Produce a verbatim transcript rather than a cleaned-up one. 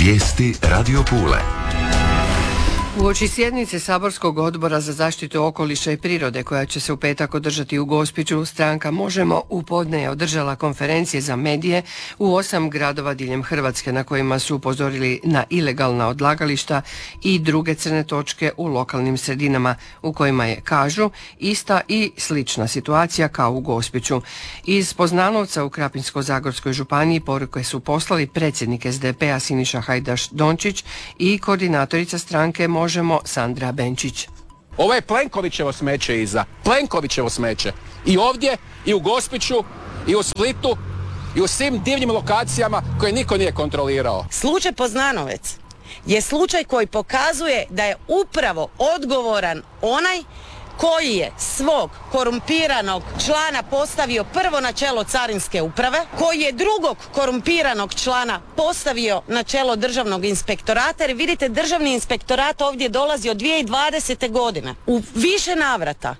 Vijesti Radio Pule. Uoči sjednice Saborskog odbora za zaštitu okoliša i prirode koja će se u petak održati u Gospiću, stranka Možemo u podne je održala konferencije za medije u osam gradova diljem Hrvatske na kojima su upozorili na ilegalna odlagališta i druge crne točke u lokalnim sredinama u kojima je, kažu, ista i slična situacija kao u Gospiću. Iz Poznanovca u Krapinsko-zagorskoj županiji poruke su poslali predsjednik es de pe a Siniša Hajdaš Dončić i koordinatorica stranke Možemo Sandra Benčić. Ovo je Plenkovićevo smeće iza. Plenkovićevo smeće. I ovdje, i u Gospiću, i u Splitu, i u svim divnim lokacijama koje niko nije kontrolirao. Slučaj Poznanovec je slučaj koji pokazuje da je upravo odgovoran onaj koji je svog korumpiranog člana postavio prvo na čelo carinske uprave, koji je drugog korumpiranog člana postavio na čelo državnog inspektorata, jer vidite, državni inspektorat ovdje dolazi od dvije tisuće dvadesete godine. U više navrata